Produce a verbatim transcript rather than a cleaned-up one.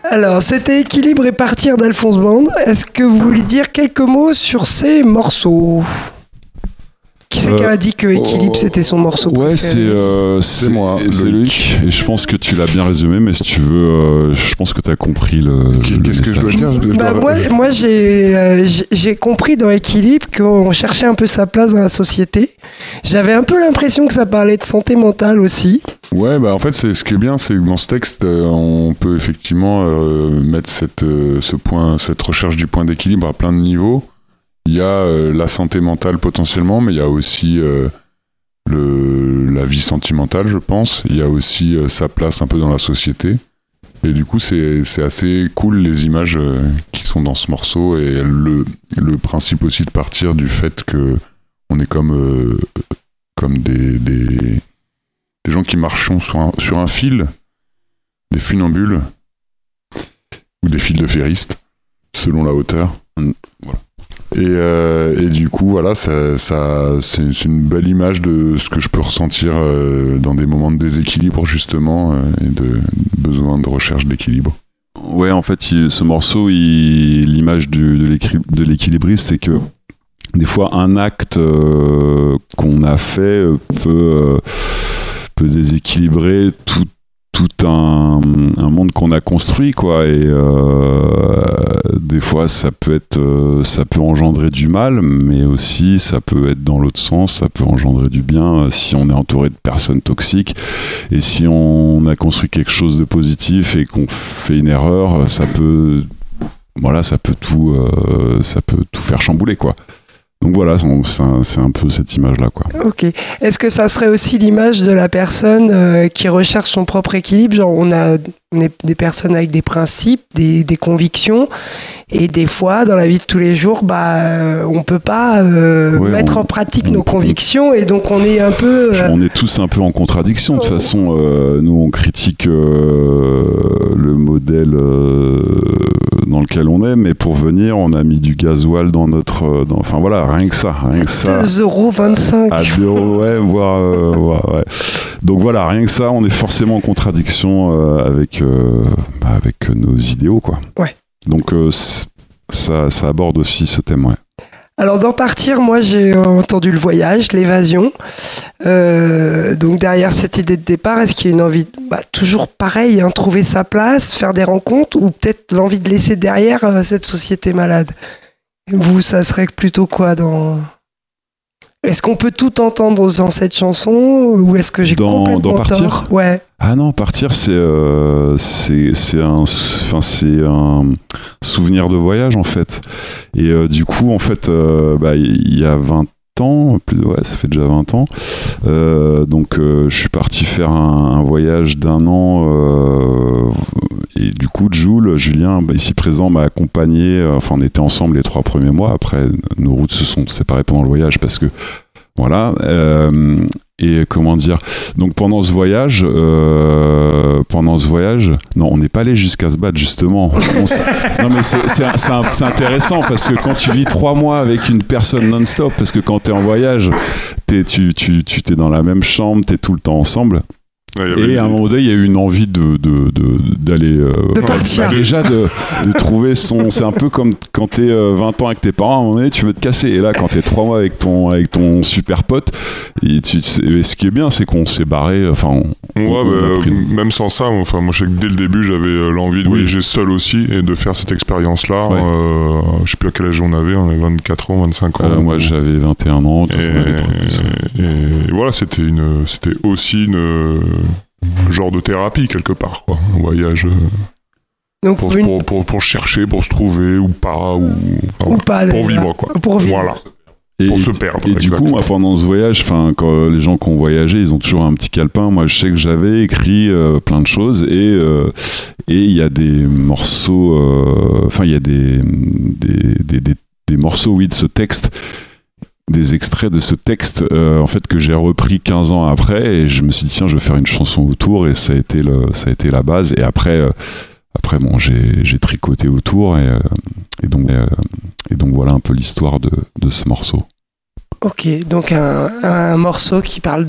Alors, c'était Équilibre et Partir d'Alphonse Band. Est-ce que vous voulez dire quelques mots sur ces morceaux ? Qui c'est euh, qui a dit que Équilibre, oh, c'était son morceau ouais, préféré ? c'est, euh, c'est, c'est moi, c'est Luc. Et je pense que tu l'as bien résumé, mais si tu veux, euh, je pense que tu as compris le. Qu'est-ce le que je dois dire je dois, bah, je dois... Moi, moi j'ai, euh, j'ai compris dans Équilibre qu'on cherchait un peu sa place dans la société. J'avais un peu l'impression que ça parlait de santé mentale aussi. Ouais, bah en fait, c'est, ce qui est bien, c'est que dans ce texte, euh, on peut effectivement euh, mettre cette, euh, ce point, cette recherche du point d'équilibre à plein de niveaux. Il y a euh, la santé mentale potentiellement, mais il y a aussi euh, le, la vie sentimentale, je pense. Il y a aussi euh, sa place un peu dans la société. Et du coup, c'est, c'est assez cool les images euh, qui sont dans ce morceau et le, le principe aussi de partir du fait que on est comme, euh, comme des, des, des gens qui marchent sur un, sur un fil, des funambules ou des fils de ferristes, selon la hauteur. Voilà. Et, euh, et du coup, voilà, ça, ça, c'est, c'est une belle image de ce que je peux ressentir euh, dans des moments de déséquilibre, justement, euh, et de besoin de recherche d'équilibre. Ouais, en fait, il, ce morceau, il, l'image du, de, de l'équilibriste, c'est que des fois, un acte euh, qu'on a fait peut, euh, peut déséquilibrer tout tout un, un monde qu'on a construit, quoi, et euh, des fois ça peut être euh, ça peut engendrer du mal, mais aussi ça peut être dans l'autre sens, ça peut engendrer du bien euh, si on est entouré de personnes toxiques, et si on a construit quelque chose de positif et qu'on fait une erreur, ça peut voilà ça peut tout euh, ça peut tout faire chambouler, quoi. Donc voilà, c'est un, c'est un peu cette image-là, quoi. Ok. Est-ce que ça serait aussi l'image de la personne euh, qui recherche son propre équilibre ? Genre, on a on est des personnes avec des principes, des, des convictions, et des fois, dans la vie de tous les jours, bah, euh, on peut pas euh, ouais, mettre on, en pratique on, nos convictions, et donc on est un peu... Euh... On est tous un peu en contradiction. De toute oh. façon, euh, nous, on critique euh, le modèle euh, dans lequel on est, mais pour venir, on a mis du gasoil dans notre... Dans, enfin voilà, rien que ça. Rien que ça. deux euros vingt-cinq. À deux euros, ouais, voire... Euh, ouais, ouais. Donc voilà, rien que ça, on est forcément en contradiction euh, avec, euh, bah, avec nos idéaux, quoi. Ouais. Donc euh, ça, ça aborde aussi ce thème, ouais. Alors dans Partir, moi j'ai entendu le voyage, l'évasion. Euh, donc derrière cette idée de départ, est-ce qu'il y a une envie, bah, toujours pareil, hein, trouver sa place, faire des rencontres, ou peut-être l'envie de laisser derrière euh, cette société malade ? Vous, ça serait plutôt quoi dans... Est-ce qu'on peut tout entendre dans cette chanson, ou est-ce que j'ai dans, complètement dans Partir tort ? Ouais. Ah non, Partir, c'est euh, c'est c'est un enfin c'est un souvenir de voyage, en fait. Et euh, du coup, en fait, euh, bah il y a vingt ans, plus ouais, ça fait déjà vingt ans. Euh, donc euh, je suis parti faire un, un voyage d'un an euh, et du coup Jules, Julien, bah, ici présent, m'a accompagné. Enfin, on était ensemble les trois premiers mois. Après, nos routes se sont séparées pendant le voyage parce que voilà. Euh, et comment dire, donc pendant ce voyage euh, pendant ce voyage non, on n'est pas allé jusqu'à se battre, justement. On non mais c'est, c'est, c'est, c'est intéressant parce que quand tu vis trois mois avec une personne non-stop, parce que quand t'es en voyage t'es, tu, tu, tu t'es dans la même chambre, t'es tout le temps ensemble. Ouais, et à un moment donné, il y a eu une envie de, de, de, d'aller. Euh, de partir. Bah, déjà, de, de trouver son. C'est un peu comme quand t'es vingt ans avec tes parents, à un moment donné, tu veux te casser. Et là, quand t'es trois mois avec ton, avec ton super pote, et tu, et ce qui est bien, c'est qu'on s'est barré. Enfin, on, ouais, on, bah, on pris... même sans ça, enfin, moi, je sais que dès le début, j'avais l'envie de oui. voyager seul aussi et de faire cette expérience-là. Ouais. Euh, je sais plus à quel âge on avait, on avait vingt-quatre ans, vingt-cinq ans. Euh, moi, j'avais vingt et un ans. Et, et, et voilà, c'était, une, c'était aussi une. genre de thérapie quelque part, quoi. Un voyage euh, Donc pour, une... pour, pour, pour chercher, pour se trouver ou pas, ou, enfin, ou pas pour vivre, quoi. Pour vivre. Voilà. Et, pour se perdre. Et du coup, moi, pendant ce voyage, quand les gens qui ont voyagé, ils ont toujours un petit calepin. Moi, je sais que j'avais écrit euh, plein de choses, et euh, et il y a des morceaux, enfin, euh, il y a des des, des des des morceaux, oui, de ce texte. Des extraits de ce texte euh, en fait que j'ai repris quinze ans après, et je me suis dit tiens, je vais faire une chanson autour, et ça a été le ça a été la base. Et après euh, après bon j'ai j'ai tricoté autour, et euh, et donc euh, et donc voilà un peu l'histoire de de ce morceau. Ok, donc un un morceau qui parle de